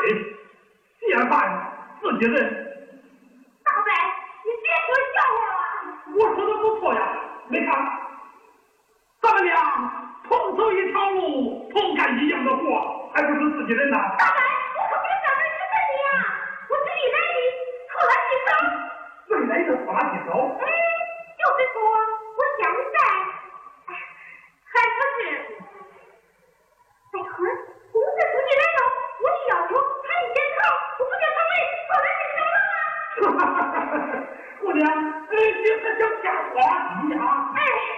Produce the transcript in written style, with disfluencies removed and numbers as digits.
既然办自己人。 大伯，你别说笑话了。 我说的不错呀，没看，咱们俩同走一条路，同干一样的活，还不是自己人呐？ 大伯，我可没想着是跟你呀，我是你来的拖拉机手。 未来的拖拉机手？ 就是说，我现在还不是。待会儿公司书记来了，我去要求他一检查，我不就成为拖拉机手了吗？ 姑娘，你这叫瞎话题呀！ 哎。